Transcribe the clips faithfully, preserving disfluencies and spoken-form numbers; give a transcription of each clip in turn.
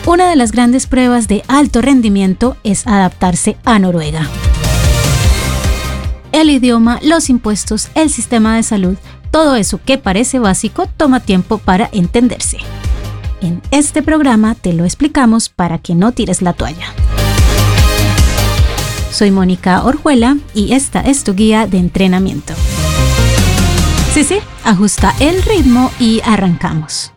Una de las grandes pruebas de alto rendimiento es adaptarse a Noruega. El idioma, los impuestos, el sistema de salud, todo eso que parece básico toma tiempo para entenderse. En este programa te lo explicamos para que no tires la toalla. Soy Mónica Orjuela y esta es tu guía de entrenamiento. Sí, sí, ajusta el ritmo y arrancamos.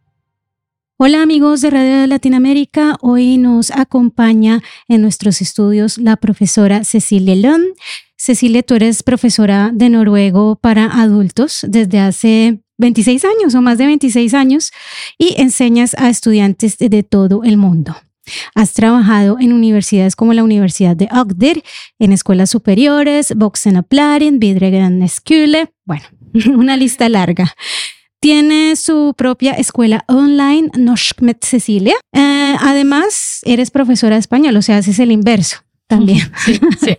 Hola amigos de Radio Latinoamérica, hoy nos acompaña en nuestros estudios la profesora Cecilie Lund. Cecilie, tú eres profesora de noruego para adultos desde hace veintiséis años o más de veintiséis años y enseñas a estudiantes de, de todo el mundo. Has trabajado en universidades como la Universidad de Agder, en escuelas superiores, Voksenapplæring, Videregående Skole, bueno, una lista larga. Tiene su propia escuela online, Norsk med Cecilie. Eh, además, eres profesora de español, o sea, haces el inverso también. Sí, sí.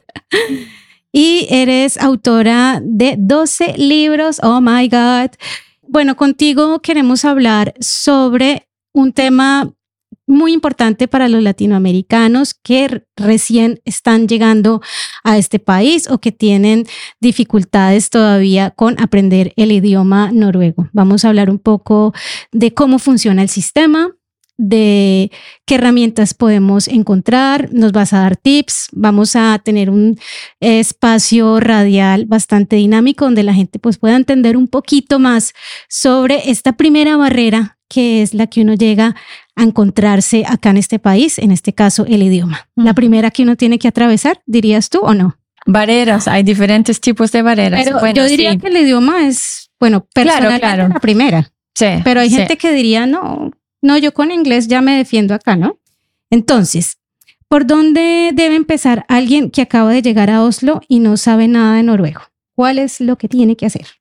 Y eres autora de doce libros. Oh my God. Bueno, contigo queremos hablar sobre un tema muy importante para los latinoamericanos que recién están llegando a este país o que tienen dificultades todavía con aprender el idioma noruego. Vamos a hablar un poco de cómo funciona el sistema, de qué herramientas podemos encontrar, nos vas a dar tips, vamos a tener un espacio radial bastante dinámico donde la gente pues pueda entender un poquito más sobre esta primera barrera que es la que uno llega a encontrarse acá en este país, en este caso el idioma. La primera que uno tiene que atravesar, ¿dirías tú o no? Barreras, hay diferentes tipos de barreras. Pero bueno, yo diría sí. que el idioma es, bueno, personalmente Claro, claro. la primera. Sí, Pero hay sí. gente que diría, no, no, yo con inglés ya me defiendo acá, ¿no? Entonces, ¿por dónde debe empezar alguien que acaba de llegar a Oslo y no sabe nada de noruego? ¿Cuál es lo que tiene que hacer?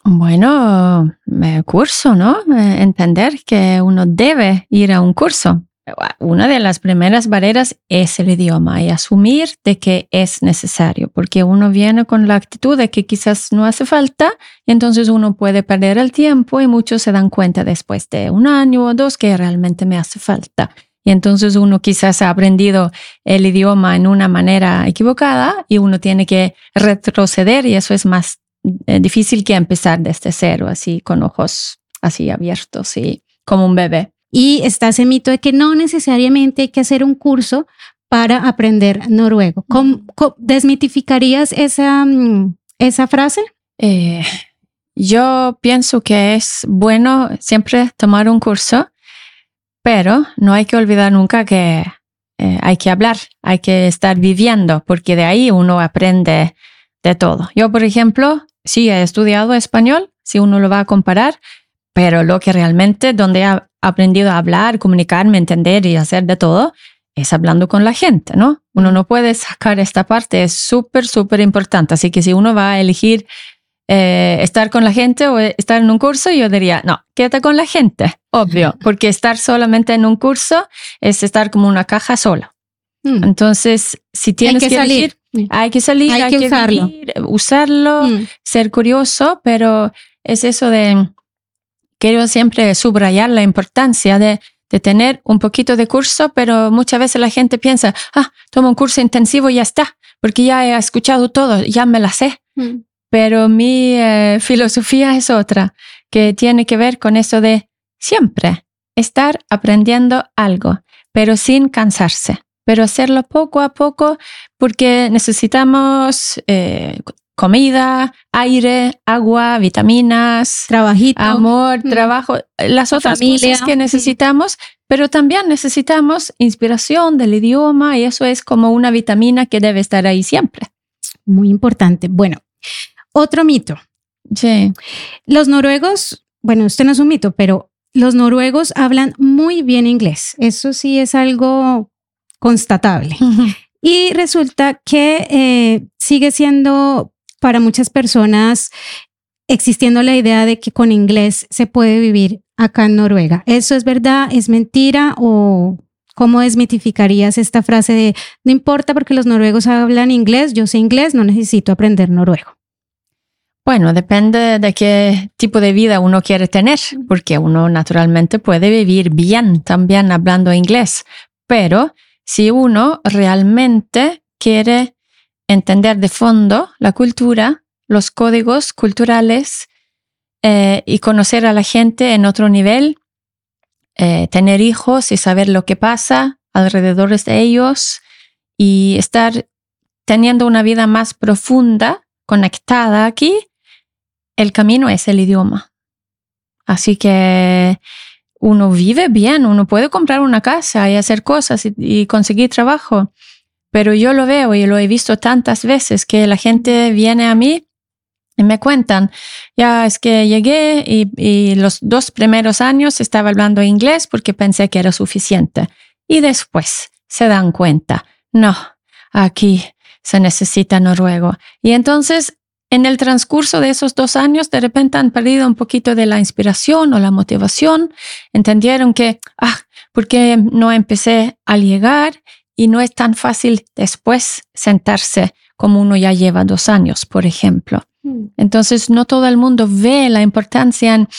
Bueno, eh, curso, ¿no? Eh, entender que uno debe ir a un curso. Una de las primeras barreras es el idioma y asumir de que es necesario, porque uno viene con la actitud de que quizás no hace falta, y entonces uno puede perder el tiempo y muchos se dan cuenta después de un año o dos que realmente me hace falta. Y entonces uno quizás ha aprendido el idioma en una manera equivocada y uno tiene que retroceder y eso es más eh, difícil que empezar desde cero, así con ojos así abiertos y como un bebé. Y está ese mito de que no necesariamente hay que hacer un curso para aprender noruego. ¿Cómo, cómo desmitificarías esa, esa frase? Eh, yo pienso que es bueno siempre tomar un curso, pero no hay que olvidar nunca que eh, hay que hablar, hay que estar viviendo, porque de ahí uno aprende de todo. Yo, por ejemplo, sí he estudiado español, si uno lo va a comparar, pero lo que realmente, donde he aprendido a hablar, comunicarme, entender y hacer de todo, es hablando con la gente, ¿no? Uno no puede sacar esta parte, es súper, súper importante. Así que si uno va a elegir eh, estar con la gente o estar en un curso, yo diría, no, quédate con la gente, obvio, porque estar solamente en un curso es estar como una caja sola. Mm. Entonces, si tienes hay que, que salir. elegir, hay que salir, hay, hay que, que usarlo, vivir, usarlo, mm. ser curioso, pero es eso de... Quiero siempre subrayar la importancia de, de tener un poquito de curso, pero muchas veces la gente piensa, ah, toma un curso intensivo y ya está, porque ya he escuchado todo, ya me la sé. Mm. Pero mi eh, filosofía es otra, que tiene que ver con eso de siempre estar aprendiendo algo, pero sin cansarse, pero hacerlo poco a poco porque necesitamos... Eh, comida, aire, agua, vitaminas, trabajito, amor, mm. trabajo, las otras familia. Cosas que necesitamos, mm. pero también necesitamos inspiración del idioma y eso es como una vitamina que debe estar ahí siempre. Muy importante. Bueno, otro mito. Sí. Los noruegos, bueno, este no es un mito, pero los noruegos hablan muy bien inglés. Eso sí es algo constatable. Uh-huh. Y resulta que eh, sigue siendo... para muchas personas existiendo la idea de que con inglés se puede vivir acá en Noruega. ¿Eso es verdad? ¿Es mentira? ¿O cómo desmitificarías esta frase de no importa porque los noruegos hablan inglés, yo sé inglés, no necesito aprender noruego? Bueno, depende de qué tipo de vida uno quiere tener, porque uno naturalmente puede vivir bien también hablando inglés, pero si uno realmente quiere entender de fondo la cultura, los códigos culturales eh, y conocer a la gente en otro nivel, eh, tener hijos y saber lo que pasa alrededor de ellos y estar teniendo una vida más profunda, conectada aquí, el camino es el idioma. Así que uno vive bien, uno puede comprar una casa y hacer cosas y, y conseguir trabajo. Pero yo lo veo y lo he visto tantas veces que la gente viene a mí y me cuentan, ya es que llegué y, y los dos primeros años estaba hablando inglés porque pensé que era suficiente. Y después se dan cuenta, no, aquí se necesita noruego. Y entonces, en el transcurso de esos dos años, de repente han perdido un poquito de la inspiración o la motivación. Entendieron que, ah, ¿por qué no empecé al llegar? Y no es tan fácil después sentarse como uno ya lleva dos años, por ejemplo. Mm. Entonces, no todo el mundo ve la importancia en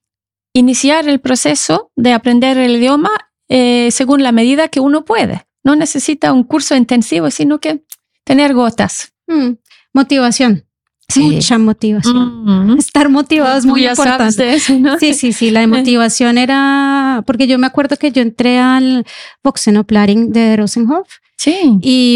iniciar el proceso de aprender el idioma eh, según la medida que uno puede. No necesita un curso intensivo, sino que tener gotas. Mm. Motivación. Sí. Mucha motivación. Mm-hmm. Estar motivado es muy ya importante. Sabes de eso, ¿no? Sí, sí, sí. La motivación era... Porque yo me acuerdo que yo entré al Vuxenoplæring de Rosenhof. Sí.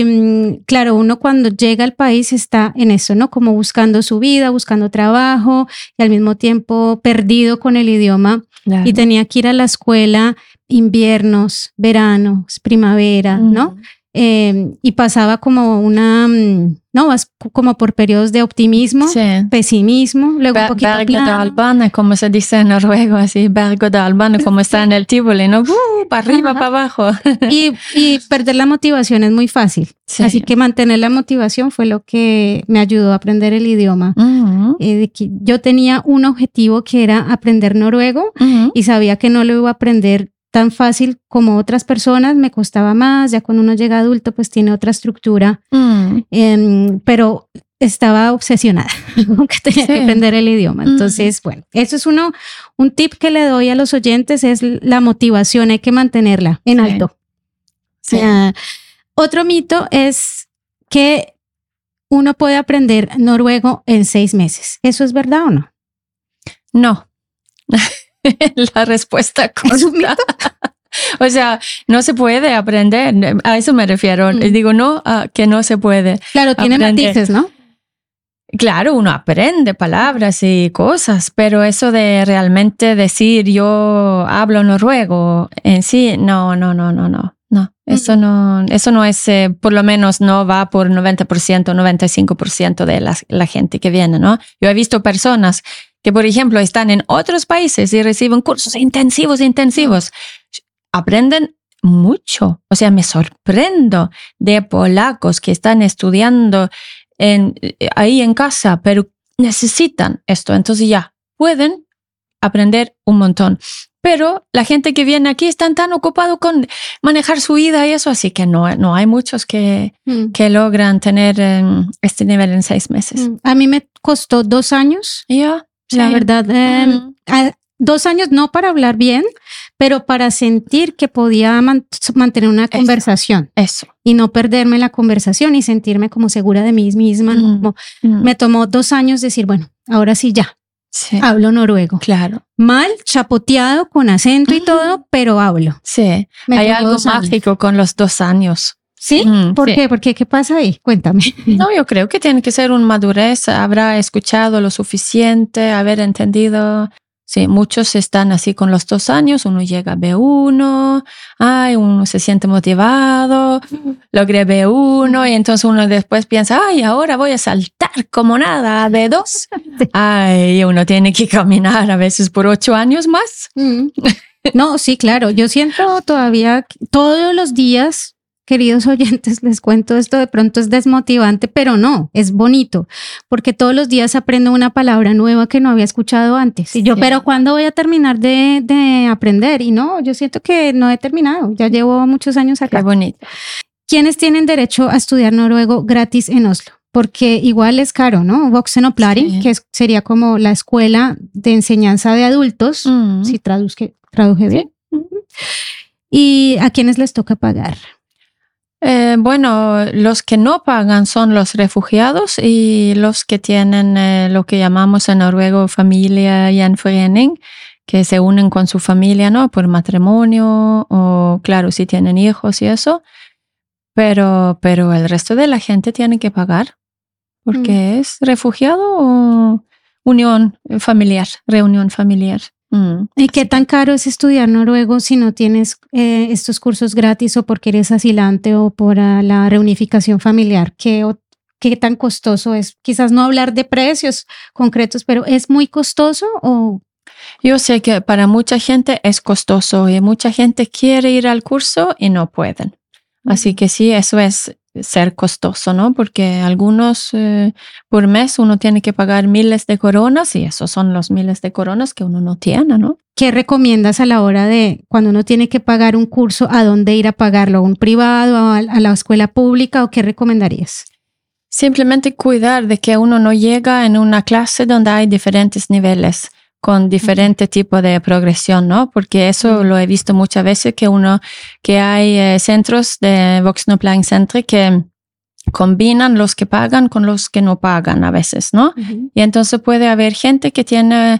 Y claro, uno cuando llega al país está en eso, ¿no? Como buscando su vida, buscando trabajo y al mismo tiempo perdido con el idioma. Claro. Y tenía que ir a la escuela inviernos, veranos, primavera, mm. ¿no? Eh, y pasaba como una, no, como por periodos de optimismo, sí. pesimismo, luego Ber- un poquito berg-og-dal-bane, como se dice en noruego, así, berg-og-dal-bane, como está en el Tivoli, ¿no? Uh, para arriba, Ajá. para abajo. Y, y perder la motivación es muy fácil, sí. Así que mantener la motivación fue lo que me ayudó a aprender el idioma. Uh-huh. Eh, de que yo tenía un objetivo que era aprender noruego uh-huh. y sabía que no lo iba a aprender tan fácil como otras personas, me costaba más, ya cuando uno llega adulto pues tiene otra estructura, mm. eh, pero estaba obsesionada con que tenía sí. que aprender el idioma. Entonces, mm. bueno, eso es uno, un tip que le doy a los oyentes es la motivación, hay que mantenerla en sí. alto. Sí. Uh, otro mito es que uno puede aprender noruego en seis meses. ¿Eso es verdad o no? No. La respuesta corta. O sea, no se puede aprender. A eso me refiero. Mm. Digo, no, uh, que no se puede. Claro, tiene aprender. matices, ¿no? Claro, uno aprende palabras y cosas, pero eso de realmente decir yo hablo noruego en sí, no, no, no, no, no. No, eso no, eso no es, eh, por lo menos no va por noventa por ciento, noventa y cinco por ciento de la, la gente que viene, ¿no? Yo he visto personas que, por ejemplo, están en otros países y reciben cursos intensivos, intensivos. Aprenden mucho. O sea, me sorprendo de polacos que están estudiando en, ahí en casa, pero necesitan esto. Entonces ya pueden aprender un montón. Pero la gente que viene aquí están tan ocupados con manejar su vida y eso, así que no, no hay muchos que, mm. que logran tener um, este nivel en seis meses. Mm. A mí me costó dos años. Ya. Yeah. La sí. verdad, eh, uh-huh. a, dos años no para hablar bien, pero para sentir que podía man- mantener una eso, conversación. Eso. Y no perderme la conversación y sentirme como segura de mí misma. Uh-huh. ¿no? Como uh-huh. Me tomó dos años decir, bueno, ahora sí ya. Sí. Hablo noruego. Claro. Mal, chapoteado, con acento uh-huh. y todo, pero hablo. Sí. Me hay algo mágico años. Con los dos años. ¿Sí? Mm, ¿Por sí. qué? ¿Por qué? ¿Qué pasa ahí? Cuéntame. No, yo creo que tiene que ser una madurez. Habrá escuchado lo suficiente, haber entendido. Sí, muchos están así con los dos años. Uno llega a B uno, ay, uno se siente motivado, logré B uno y entonces uno después piensa, ay, ahora voy a saltar como nada a B dos. Ay, uno tiene que caminar a veces por ocho años más. Mm. No, sí, claro. Yo siento todavía todos los días. Queridos oyentes, les cuento esto, de pronto es desmotivante, pero no, es bonito, porque todos los días aprendo una palabra nueva que no había escuchado antes. Y yo, sí. pero ¿cuándo voy a terminar de, de aprender? Y no, yo siento que no he terminado, ya llevo muchos años acá. Qué bonito. ¿Quiénes tienen derecho a estudiar noruego gratis en Oslo? porque igual es caro, ¿no? Voxenopláring, sí. que es, sería como la escuela de enseñanza de adultos, mm. si traduzque, traduje bien. Sí. ¿Y a quiénes les toca pagar? Eh, bueno, los que no pagan son los refugiados y los que tienen eh, lo que llamamos en noruego familia gjenforening, que se unen con su familia, ¿no? Por matrimonio o, claro, si tienen hijos y eso. Pero, pero el resto de la gente tiene que pagar porque mm. es refugiado o unión familiar, reunión familiar. Mm. ¿Y qué tan caro es estudiar noruego si no tienes eh, estos cursos gratis o porque eres asilante o por uh, la reunificación familiar? ¿Qué, o, ¿Qué tan costoso es? Quizás no hablar de precios concretos, pero ¿es muy costoso o...? Yo sé que para mucha gente es costoso y mucha gente quiere ir al curso y no pueden. Así que sí, eso es ser costoso, ¿no? Porque algunos eh, por mes uno tiene que pagar miles de coronas y esos son los miles de coronas que uno no tiene, ¿no? ¿Qué recomiendas a la hora de cuando uno tiene que pagar un curso, a dónde ir a pagarlo? ¿A un privado, a, a la escuela pública o qué recomendarías? Simplemente cuidar de que uno no llega en una clase donde hay diferentes niveles, con diferente tipo de progresión, ¿no? Porque eso lo he visto muchas veces que uno, que hay eh, centros de Voxenoplæring Centre que combinan los que pagan con los que no pagan a veces, ¿no? Uh-huh. Y entonces puede haber gente que tiene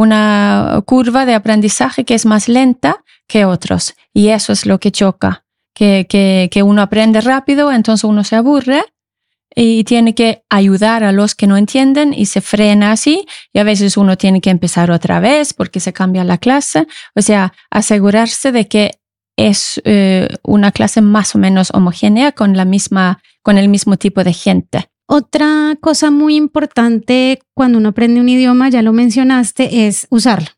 una curva de aprendizaje que es más lenta que otros y eso es lo que choca, que, que, que uno aprende rápido, entonces uno se aburre y tiene que ayudar a los que no entienden y se frena así y a veces uno tiene que empezar otra vez porque se cambia la clase. O sea, asegurarse de que es eh, una clase más o menos homogénea con la misma, con el mismo tipo de gente. Otra cosa muy importante cuando uno aprende un idioma, ya lo mencionaste, es usarlo.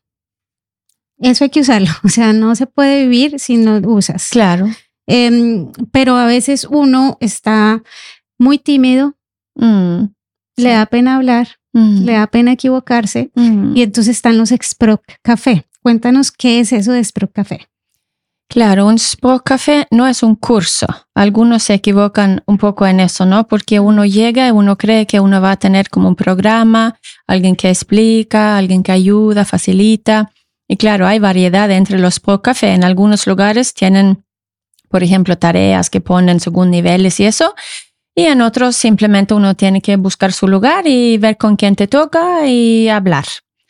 Eso hay que usarlo. O sea, no se puede vivir si no usas. Claro. Eh, pero a veces uno está muy tímido, mm, le sí. da pena hablar, mm. le da pena equivocarse mm. y entonces están los Språkcafé. Cuéntanos qué es eso de Språkcafé. Claro, un Språkcafé no es un curso. Algunos se equivocan un poco en eso, ¿no? Porque uno llega y uno cree que uno va a tener como un programa, alguien que explica, alguien que ayuda, facilita. Y claro, hay variedad entre los Språkcafé. En algunos lugares tienen, por ejemplo, tareas que ponen según niveles y eso. Y en otros simplemente uno tiene que buscar su lugar y ver con quién te toca y hablar.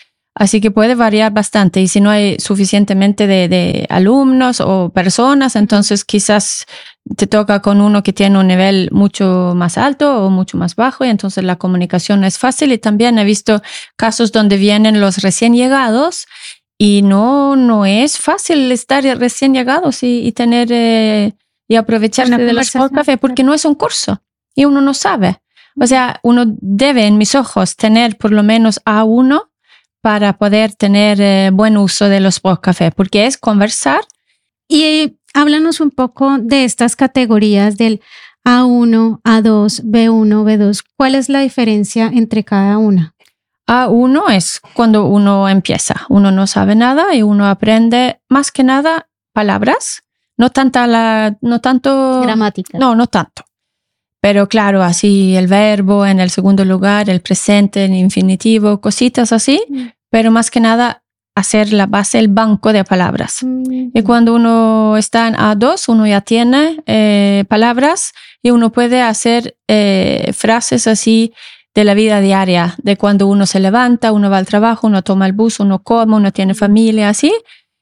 Así que puede variar bastante y si no hay suficientemente de, de alumnos o personas, entonces quizás te toca con uno que tiene un nivel mucho más alto o mucho más bajo y entonces la comunicación es fácil. Y también he visto casos donde vienen los recién llegados y no, no es fácil estar recién llegados y, y tener eh, y aprovecharse de los Språkcafé porque no es un curso. Y uno no sabe. O sea, uno debe, en mis ojos, tener por lo menos A uno para poder tener eh, buen uso de los Språkcafé, porque es conversar. Y eh, háblanos un poco de estas categorías del A uno, A dos, B uno, B dos. ¿Cuál es la diferencia entre cada una? A uno es cuando uno empieza. Uno no sabe nada y uno aprende más que nada palabras. No, tanta la, no tanto... Gramática. No, no tanto. Pero claro, así el verbo en el segundo lugar, el presente, el infinitivo, cositas así. Mm. Pero más que nada hacer la base, el banco de palabras. Mm. Y cuando uno está en A dos, uno ya tiene eh, palabras y uno puede hacer eh, frases así de la vida diaria, de cuando uno se levanta, uno va al trabajo, uno toma el bus, uno come, uno tiene familia, así.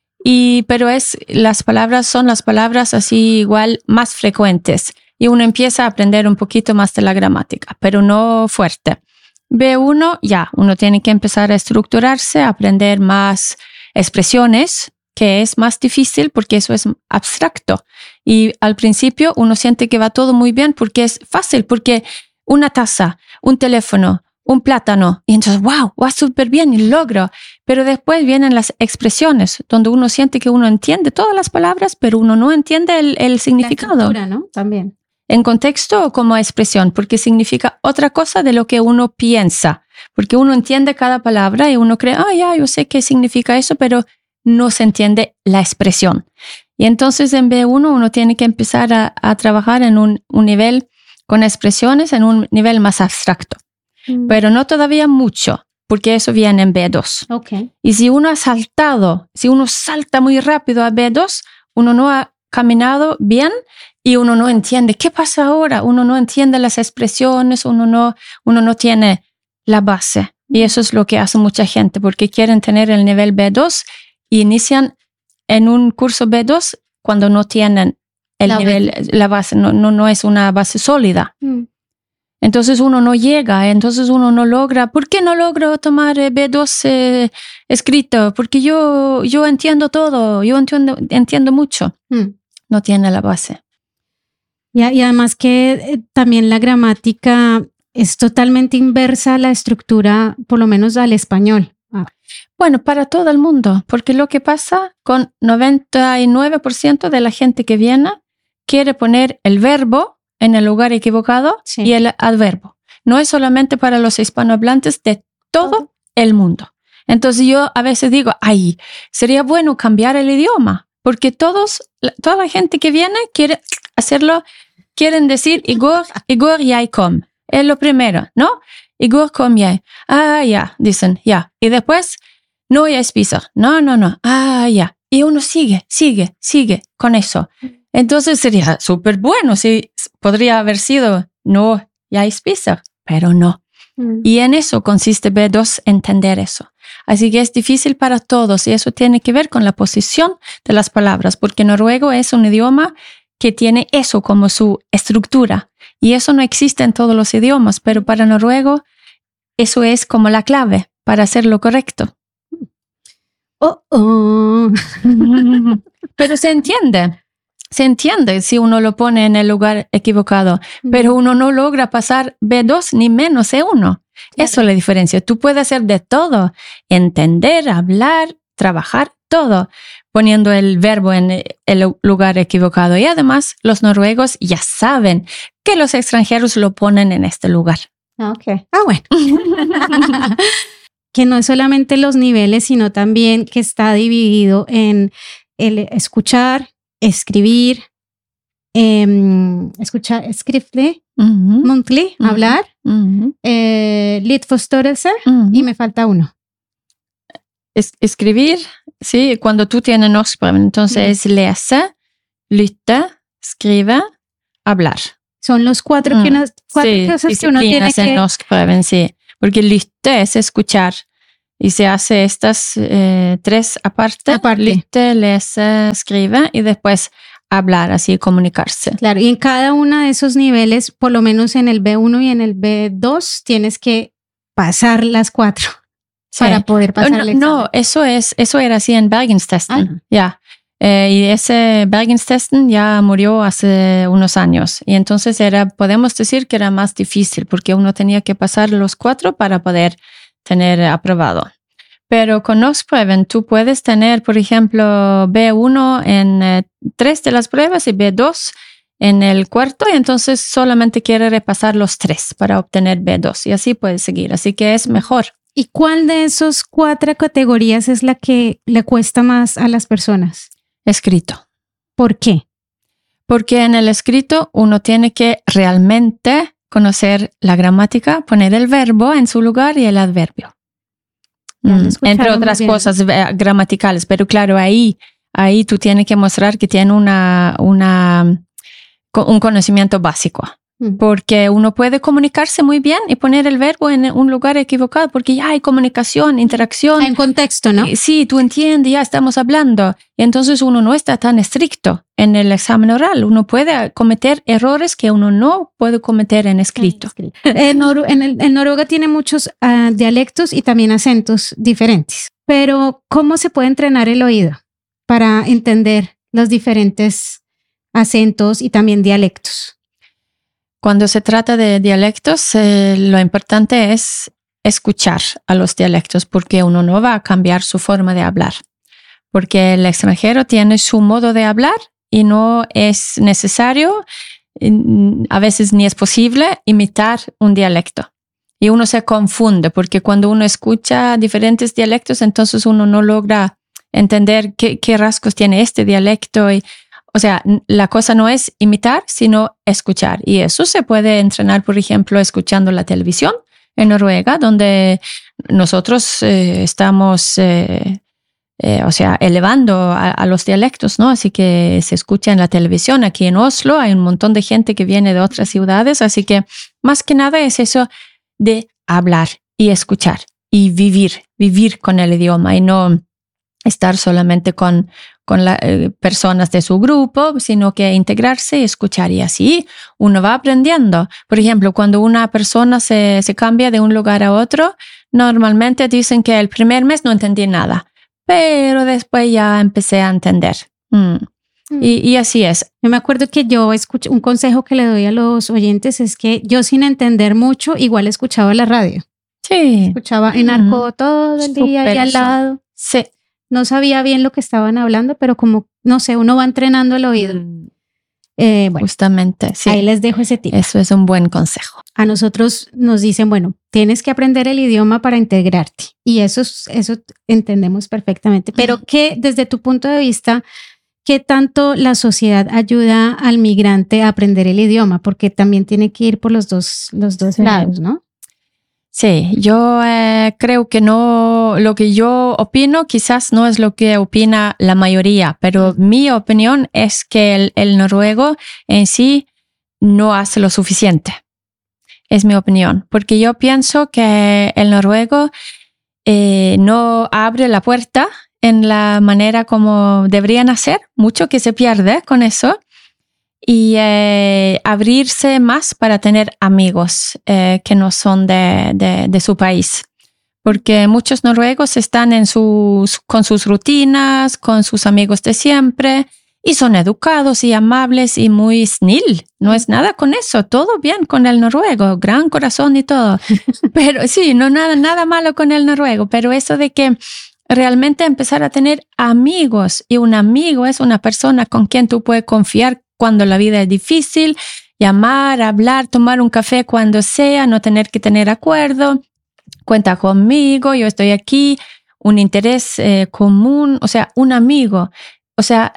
Y, pero es, las palabras son las palabras así igual más frecuentes. Y uno empieza a aprender un poquito más de la gramática, pero no fuerte. B uno, ya, uno tiene que empezar a estructurarse, a aprender más expresiones, que es más difícil porque eso es abstracto. Y al principio uno siente que va todo muy bien porque es fácil, porque una taza, un teléfono, un plátano, y entonces, wow, va súper bien y logro. Pero después vienen las expresiones, donde uno siente que uno entiende todas las palabras, pero uno no entiende el, el significado. La estructura, ¿no? También. En contexto o como expresión, porque significa otra cosa de lo que uno piensa, porque uno entiende cada palabra y uno cree, ah, ya, yo sé qué significa eso, pero no se entiende la expresión. Y entonces en B uno uno tiene que empezar a, a trabajar en un, un nivel con expresiones en un nivel más abstracto, mm. pero no todavía mucho, porque eso viene en B dos. Okay. Y si uno ha saltado, si uno salta muy rápido a B dos, uno no ha caminado bien y uno no entiende qué pasa ahora, uno no entiende las expresiones, uno no, uno no tiene la base. Y eso es lo que hace mucha gente, porque quieren tener el nivel B dos y inician en un curso B dos cuando no tienen el la nivel, base. la base, no, no, no es una base sólida. Mm. Entonces uno no llega, entonces uno no logra. ¿Por qué no logro tomar B dos eh, escrito? Porque yo, yo entiendo todo, yo entiendo, entiendo mucho. Mm. No tiene la base. Y, y además que eh, también la gramática es totalmente inversa a la estructura, por lo menos al español. Ah. Bueno, para todo el mundo, porque lo que pasa con noventa y nueve por ciento de la gente que viene quiere poner el verbo en el lugar equivocado, sí, y el adverbio. No es solamente para los hispanohablantes, de todo okay. el mundo. Entonces yo a veces digo, ay, sería bueno cambiar el idioma, porque todos, toda la gente que viene quiere hacerlo, quieren decir Igor, Igor yai kom. Es lo primero, ¿no? Igor kom yai. Ah, ya, dicen, ya. Y después, no yai spiser. No, no, no. Ah, ya. Y uno sigue, sigue, sigue con eso. Entonces sería súper bueno si podría haber sido no yai spiser, pero no. Mm. Y en eso consiste B dos, entender eso. Así que es difícil para todos y eso tiene que ver con la posición de las palabras, porque noruego es un idioma que tiene eso como su estructura y eso no existe en todos los idiomas, pero para noruego eso es como la clave para hacer lo correcto. Oh, oh. Pero se entiende. Se entiende si uno lo pone en el lugar equivocado, mm. pero uno no logra pasar B dos ni menos E uno. Claro. Eso es la diferencia. Tú puedes hacer de todo, entender, hablar, trabajar, todo, poniendo el verbo en el lugar equivocado. Y además, los noruegos ya saben que los extranjeros lo ponen en este lugar. Ok. Ah, bueno. Que no es solamente los niveles, sino también que está dividido en el escuchar, escribir, eh, escuchar, skriftlig, uh-huh. muntlig, uh-huh. hablar, uh-huh. eh, littforståelse, uh-huh. y me falta uno. Es, escribir, sí, cuando tú tienes norskprøven, entonces uh-huh. es lese, lytte, skrive, hablar. Son los cuatro, uh-huh. que uno, cuatro sí, cosas que uno tiene que... en norskprøven, sí, porque lytte es escuchar. Y se hace estas eh, tres aparte, aparte. Lytte, lese, escribe y después hablar, así comunicarse. Claro, y en cada uno de esos niveles, por lo menos en el B uno y en el B dos, tienes que pasar las cuatro sí. para poder pasar no, el examen. No, eso, es, eso era así en Bergenstesten, ah. ya. Eh, y ese Bergenstesten ya murió hace unos años. Y entonces era, podemos decir que era más difícil porque uno tenía que pasar los cuatro para poder tener aprobado. Pero con norskprøven tú puedes tener, por ejemplo, B uno en eh, tres de las pruebas y B dos en el cuarto, y entonces solamente quiere repasar los tres para obtener B dos y así puedes seguir. Así que es mejor. ¿Y cuál de esos cuatro categorías es la que le cuesta más a las personas? Escrito. ¿Por qué? Porque en el escrito uno tiene que realmente conocer la gramática, poner el verbo en su lugar y el adverbio. Mm, entre otras cosas gramaticales, pero claro, ahí, ahí tú tienes que mostrar que tiene una, una, un conocimiento básico. Porque uno puede comunicarse muy bien y poner el verbo en un lugar equivocado porque ya hay comunicación, interacción. Hay un contexto, ¿no? Sí, tú entiendes, ya estamos hablando. Y entonces uno no está tan estricto en el examen oral. Uno puede cometer errores que uno no puede cometer en escrito. En, Noru- en, el, en Noruega tiene muchos uh, dialectos y también acentos diferentes. Pero, ¿cómo se puede entrenar el oído para entender los diferentes acentos y también dialectos? Cuando se trata de dialectos, eh, lo importante es escuchar a los dialectos porque uno no va a cambiar su forma de hablar. Porque el extranjero tiene su modo de hablar y no es necesario, a veces ni es posible, imitar un dialecto. Y uno se confunde porque cuando uno escucha diferentes dialectos, entonces uno no logra entender qué, qué rasgos tiene este dialecto y O sea, la cosa no es imitar, sino escuchar. Y eso se puede entrenar, por ejemplo, escuchando la televisión en Noruega, donde nosotros eh, estamos, eh, eh, o sea, elevando a, a los dialectos, ¿no? Así que se escucha en la televisión. Aquí en Oslo hay un montón de gente que viene de otras ciudades, así que más que nada es eso de hablar y escuchar y vivir, vivir con el idioma y no estar solamente con, con las eh, personas de su grupo, sino que integrarse y escuchar. Y así uno va aprendiendo. Por ejemplo, cuando una persona se, se cambia de un lugar a otro, normalmente dicen que el primer mes no entendí nada, pero después ya empecé a entender. Mm. Mm. Y, y así es. Yo me acuerdo que yo escuché, un consejo que le doy a los oyentes es que yo sin entender mucho, igual escuchaba la radio. Sí. Escuchaba en arco mm. todo el día Super y al lado. Sí. No sabía bien lo que estaban hablando, pero como, no sé, uno va entrenando el oído. Mm. Eh, bueno, Justamente, sí. Ahí les dejo ese tip. Eso es un buen consejo. A nosotros nos dicen, bueno, tienes que aprender el idioma para integrarte. Y eso, eso entendemos perfectamente. Pero que desde tu punto de vista, ¿qué tanto la sociedad ayuda al migrante a aprender el idioma? Porque también tiene que ir por los dos, los dos sí. lados, ¿no? Sí, yo eh, creo que no, lo que yo opino quizás no es lo que opina la mayoría, pero mm. mi opinión es que el, el noruego en sí no hace lo suficiente. Es mi opinión, porque yo pienso que el noruego eh, no abre la puerta en la manera como deberían hacer, mucho que se pierde con eso. Y eh, abrirse más para tener amigos eh, que no son de, de, de su país. Porque muchos noruegos están en sus, con sus rutinas, con sus amigos de siempre, y son educados y amables y muy snil. No es nada con eso, todo bien con el noruego, gran corazón y todo. Pero sí, no nada, nada malo con el noruego, pero eso de que realmente empezar a tener amigos, y un amigo es una persona con quien tú puedes confiar cuando la vida es difícil, llamar, hablar, tomar un café cuando sea, no tener que tener acuerdo, cuenta conmigo, yo estoy aquí, un interés eh, común, o sea, un amigo, o sea,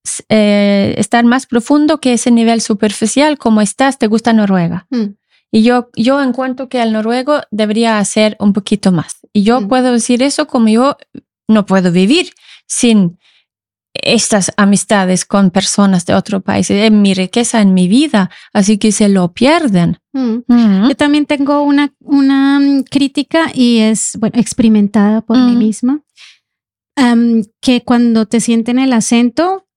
eh, estar más profundo que ese nivel superficial, ¿cómo estás? ¿Te gusta Noruega? Mm. Y yo, yo encuentro que el noruego debería hacer un poquito más. Y yo mm. puedo decir eso como yo no puedo vivir sin estas amistades con personas de otro país, es mi riqueza en mi vida, así que se lo pierden. Mm. Mm-hmm. Yo también tengo una, una crítica y es, bueno, experimentada por mm. mí misma, um, que cuando te sienten el acento,